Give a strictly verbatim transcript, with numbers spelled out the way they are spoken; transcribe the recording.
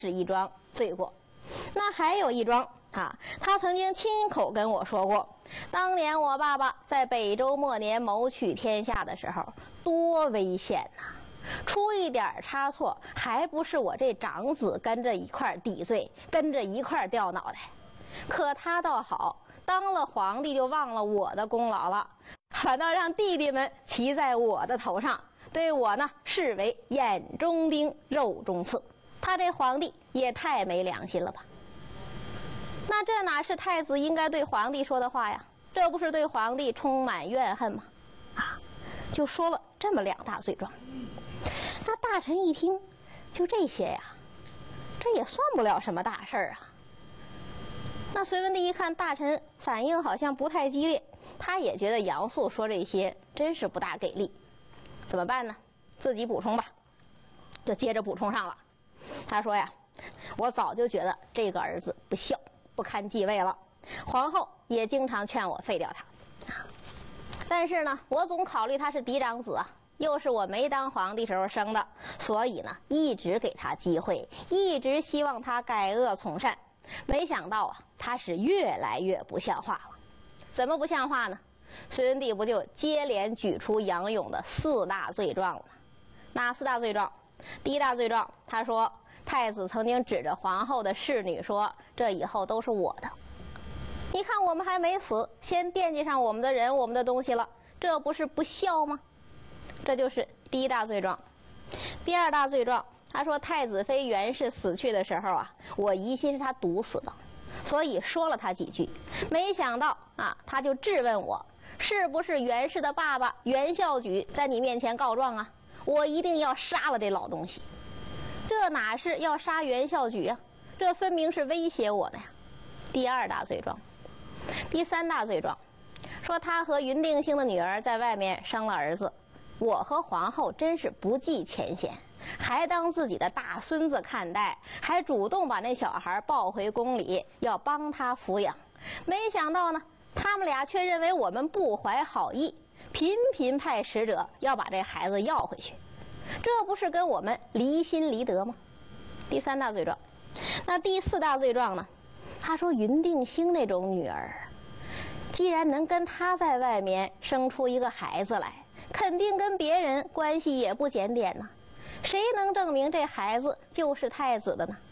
是一桩罪过。那还有一桩啊，他曾经亲口跟我说过，当年我爸爸在北周末年谋取天下的时候，多危险呐！出一点差错，还不是我这长子跟着一块抵罪，跟着一块掉脑袋。可他倒好，当了皇帝就忘了我的功劳了，反倒让弟弟们骑在我的头上，对我呢视为眼中钉肉中刺。他这皇帝也太没良心了吧！那这哪是太子应该对皇帝说的话呀？这不是对皇帝充满怨恨吗？啊，就说了这么两大罪状。那大臣一听，就这些呀，这也算不了什么大事儿啊。那隋文帝一看大臣反应好像不太激烈，他也觉得杨素说这些真是不大给力，怎么办呢？自己补充吧，就接着补充上了。他说呀，我早就觉得这个儿子不孝，不堪继位了，皇后也经常劝我废掉他，但是呢，我总考虑他是嫡长子啊，又是我没当皇帝时候生的，所以呢，一直给他机会，一直希望他改恶从善。没想到啊，他是越来越不像话了。怎么不像话呢？隋文帝不就接连举出杨勇的四大罪状了吗？哪四大罪状？第一大罪状，他说太子曾经指着皇后的侍女说，这以后都是我的。你看我们还没死，先惦记上我们的人我们的东西了，这不是不孝吗？这就是第一大罪状。第二大罪状，他说太子妃袁氏死去的时候啊，我疑心是他毒死的，所以说了他几句，没想到啊，他就质问我，是不是袁氏的爸爸袁孝举在你面前告状啊？我一定要杀了这老东西。这哪是要杀袁孝举啊，这分明是威胁我的呀。第二大罪状。第三大罪状，说他和云定卿的女儿在外面生了儿子，我和皇后真是不计前嫌，还当自己的大孙子看待，还主动把那小孩抱回宫里，要帮他抚养。没想到呢，他们俩却认为我们不怀好意，频频派使者要把这孩子要回去，这不是跟我们离心离德吗？第三大罪状。那第四大罪状呢？他说云定卿那种女儿，既然能跟他在外面生出一个孩子来，肯定跟别人关系也不检点呢。谁能证明这孩子就是太子的呢？